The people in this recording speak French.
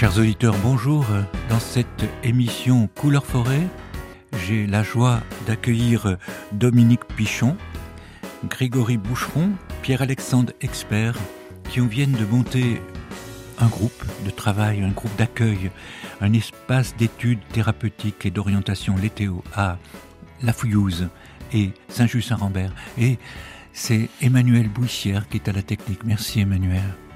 Chers auditeurs, bonjour. Dans cette émission Couleur Forêt, j'ai la joie d'accueillir Dominique Pichon, Grégory Boucheron, Pierre-Alexandre Expert, qui viennent de monter un groupe de travail, un groupe d'accueil, un espace d'études thérapeutiques et d'orientation Létéo à La Fouillouse et Saint-Just-Saint-Rambert. Et c'est Emmanuel Bouissière qui est à la technique. Merci Emmanuel.